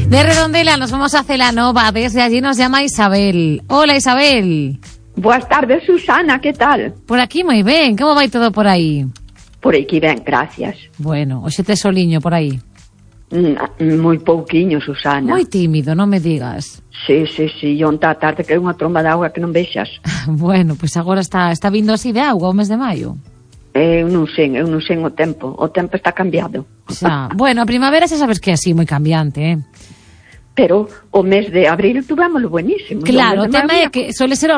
De Redondela nos vamos a Celanova. Desde allí nos llama Isabel. Hola, Isabel. Boas tardes, Susana, que tal? Por aquí moi ben. Como vai todo por aí? Por aquí ben, gracias. Bueno, hoxe tes soliño por aí. Moi pouquiño, Susana. Moi tímido, non me digas. Sí, onta a tarde que é unha tromba de auga que non vexas. Bueno, pois agora está vindo así de auga o mes de maio. Eu non sei o tempo está cambiado. Xa, bueno, a primavera xa sabes que é así moi cambiante, Pero o mes de abril tuvémoslo buenísimo. Claro, o tema é que suele ser